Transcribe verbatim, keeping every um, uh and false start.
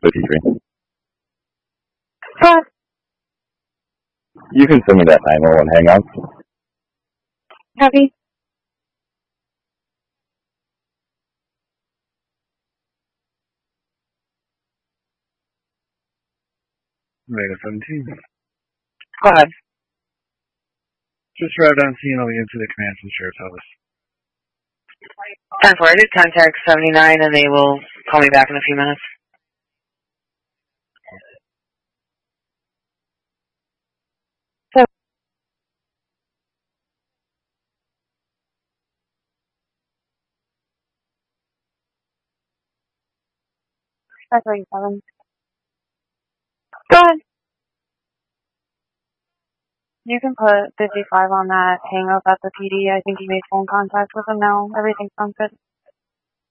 fifty-three. What? You can send me that nine one one hang on. Copy. Vega seventeen. Go ahead. Just arrived on scene. I'll be into the command from the sheriff's office. ten four, I did contact seventy-nine and they will call me back in a few minutes. So, five thirty-seven. Go ahead. You can put fifty-five on that hang up at the P D. I think you made phone contact with them now. Everything sounds good.